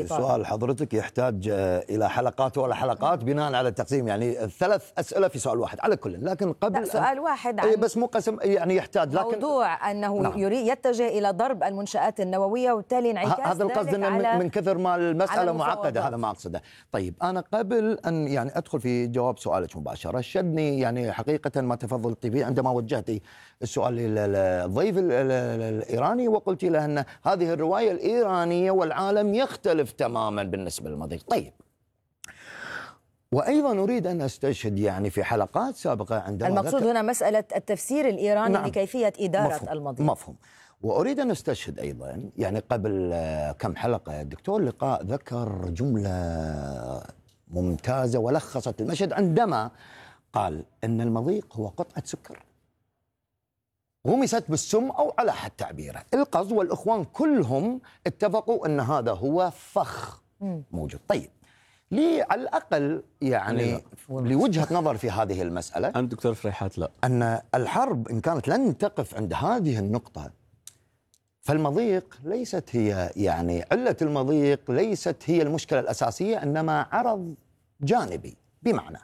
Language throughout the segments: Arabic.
الإطار. سؤال حضرتك يحتاج إلى حلقات ولا حلقات بناء على التقسيم، يعني 3 أسئلة في سؤال واحد على كل، لكن قبل سؤال واحد عن بس مو قسم يعني يحتاج، لكن موضوع أنه نعم. يريد يتجه إلى ضرب المنشآت النووية وبالتالي انعكاس هذا القصد من كثر ما المسألة معقدة، هذا ما أقصده. طيب أنا قبل أن يعني أدخل في جواب سؤالك مباشرة، شدني يعني حقيقة ما تفضلت به عندما وجهتي السؤال للضيف الإيراني وقلت له أن هذه الرواية الإيرانية والعالم يختلف تماما بالنسبة للمضيق. طيب، وأيضا أريد أن أستشهد يعني في حلقات سابقة عندما المقصود هنا مسألة التفسير الإيراني نعم. لكيفية إدارة المضيق. مفهوم. وأريد أن أستشهد أيضا يعني قبل كم حلقة الدكتور لقاء ذكر جملة ممتازة ولخصت المشهد عندما قال أن المضيق هو قطعة سكر غمست بالسم أو على حد تعبيره. القصد والإخوان كلهم اتفقوا أن هذا هو فخ موجود. طيب، لي على الأقل يعني لوجهة نظر في هذه المسألة أنت دكتور فريحات لا أن الحرب إن كانت لن تقف عند هذه النقطة، فالمضيق ليست هي يعني علة المضيق ليست هي المشكلة الأساسية، إنما عرض جانبي، بمعنى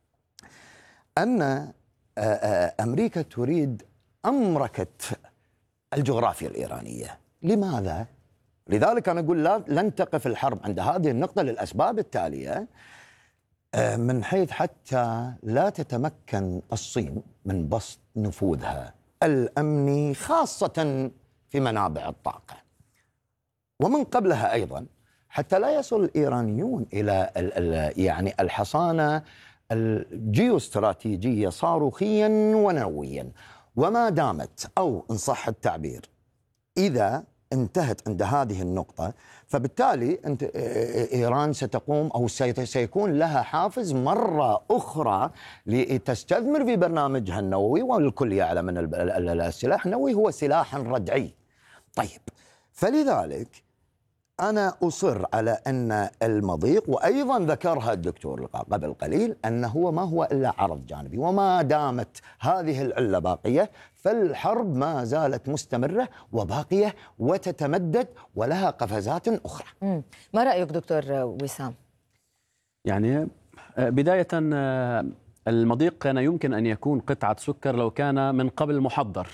أن أمريكا تريد أمركة الجغرافيا الإيرانية. لماذا؟ لذلك أنا أقول لن تقف الحرب عند هذه النقطة للأسباب التالية، من حيث حتى لا تتمكن الصين من بسط نفوذها الأمني خاصة في منابع الطاقة، ومن قبلها أيضا حتى لا يصل الإيرانيون إلى يعني الحصانة الجيوستراتيجية صاروخيا ونوويا. وما دامت أو إن صح التعبير إذا انتهت عند هذه النقطة، فبالتالي إيران ستقوم أو سيكون لها حافز مرة أخرى لتستثمر في برنامجها النووي، والكل يعلم أن السلاح النووي هو سلاح ردعي. طيب، فلذلك أنا أصر على أن المضيق، وأيضا ذكرها الدكتور قبل قليل، أنه ما هو إلا عرض جانبي، وما دامت هذه العلة باقية فالحرب ما زالت مستمرة وباقية وتتمدد ولها قفزات أخرى. ما رأيك دكتور وسام؟ يعني بداية المضيق كان يمكن أن يكون قطعة سكر لو كان من قبل محضر.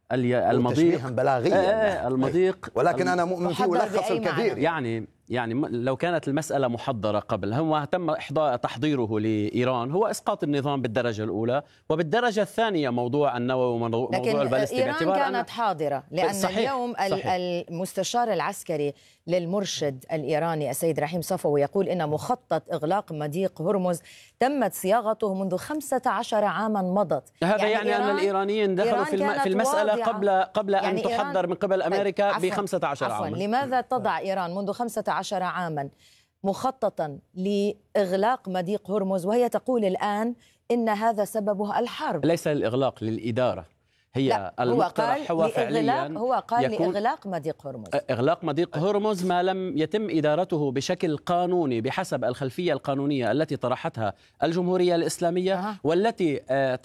المضيق بلاغيا المضيق، ولكن أنا مؤمن فيه ولخص الكثير. يعني لو كانت المسألة محضرة قبل، هو تم تحضيره لإيران هو إسقاط النظام بالدرجة الأولى، وبالدرجة الثانية موضوع النووي وموضوع البالستيك. إيران كانت حاضرة، لأن صحيح. اليوم المستشار العسكري للمرشد الإيراني السيد رحيم صفوي يقول إن مخطط إغلاق مضيق هرمز تمت صياغته منذ 15 عاما مضت. هذا يعني أن الإيرانيين دخلوا في المسألة قبل يعني أن تحضر من قبل أمريكا ب15 عاما. لماذا تضع إيران منذ 15 عاما مخططا لإغلاق مضيق هرمز وهي تقول الآن إن هذا سببه الحرب؟ ليس للإغلاق، للإدارة. هي المقترح هو فعليا هو قال لإغلاق مضيق هرمز. إغلاق مضيق هرمز ما لم يتم إدارته بشكل قانوني بحسب الخلفية القانونية التي طرحتها الجمهورية الإسلامية والتي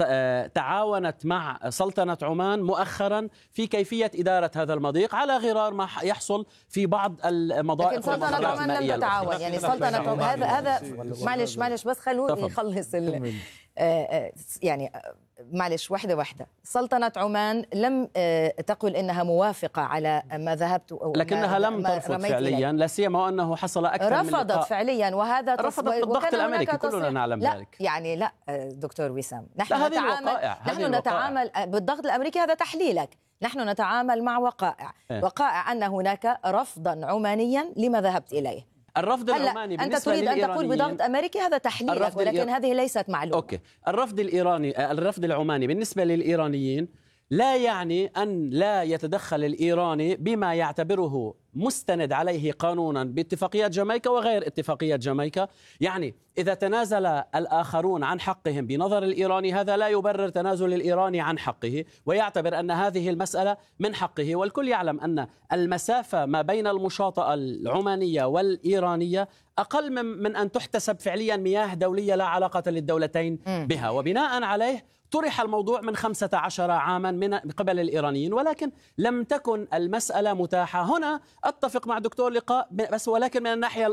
تعاونت مع سلطنة عمان مؤخرا في كيفية إدارة هذا المضيق، على غرار ما يحصل في بعض المضائق. لكن سلطنة عمان لم تتعاون، يعني سلطنة هذا معلش بس خلوه يخلص يعني معلش واحدة. سلطنة عمان لم تقل إنها موافقة على ما ذهبت، لكنها لم ترفض فعليا، لا سيما أنه حصل أكثر من لقاء. رفضت فعليا، وهذا رفضت بالضغط الأمريكي، كلنا نعلم ذلك. يعني لا دكتور وسام، نحن نتعامل بالضغط الأمريكي، هذا تحليلك. نحن نتعامل مع وقائع أن هناك رفضا عمانيا لما ذهبت إليه. الرفض العماني أنت تريد أن تقول بضغط أمريكي، هذا تحليلك، ولكن هذه ليست معلومة. أوكي. الرفض العماني بالنسبة للإيرانيين لا يعني أن لا يتدخل الإيراني بما يعتبره مستند عليه قانونا باتفاقيات جامايكا وغير اتفاقيات جامايكا. يعني إذا تنازل الآخرون عن حقهم بنظر الإيراني، هذا لا يبرر تنازل الإيراني عن حقه، ويعتبر أن هذه المسألة من حقه. والكل يعلم أن المسافة ما بين المشاطئة العمانية والإيرانية أقل من أن تحتسب فعليا مياه دولية لا علاقة للدولتين بها، وبناء عليه طرح الموضوع من 15 عاما من قبل الإيرانيين، ولكن لم تكن المسألة متاحة. هنا أتفق مع دكتور لقاء، بس ولكن من الناحية